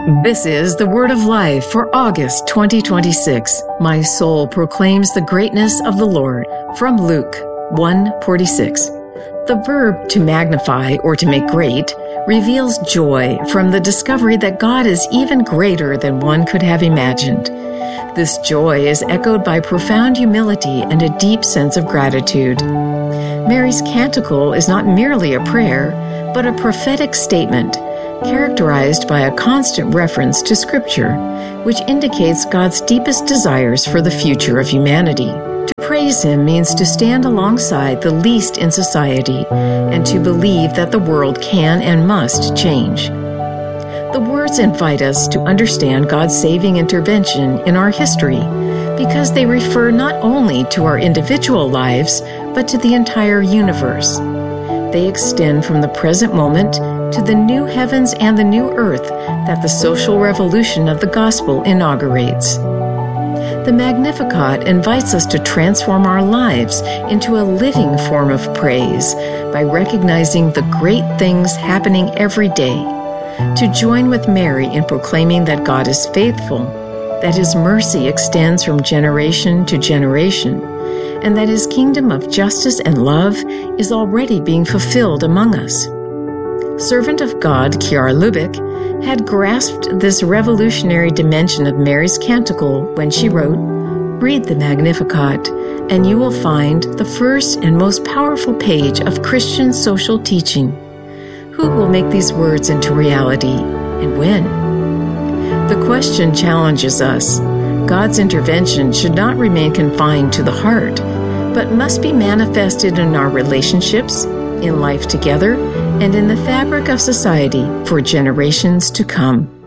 This is the Word of Life for August 2026. My soul proclaims the greatness of the Lord. From Luke 1:46. The verb to magnify or to make great reveals joy from the discovery that God is even greater than one could have imagined. This joy is echoed by profound humility and a deep sense of gratitude. Mary's canticle is not merely a prayer, but a prophetic statement, characterized by a constant reference to Scripture, which indicates God's deepest desires for the future of humanity. To praise Him means to stand alongside the least in society and to believe that the world can and must change. The words invite us to understand God's saving intervention in our history because they refer not only to our individual lives, but to the entire universe. They extend from the present moment to the new heavens and the new earth that the social revolution of the gospel inaugurates. The Magnificat invites us to transform our lives into a living form of praise by recognizing the great things happening every day, to join with Mary in proclaiming that God is faithful, that His mercy extends from generation to generation, and that His kingdom of justice and love is already being fulfilled among us. Servant of God Kiara Lubick had grasped this revolutionary dimension of Mary's canticle when she wrote, "Read the Magnificat, and you will find the first and most powerful page of Christian social teaching. Who will make these words into reality, and when?" The question challenges us. God's intervention should not remain confined to the heart, but must be manifested in our relationships, in life together, and in the fabric of society for generations to come.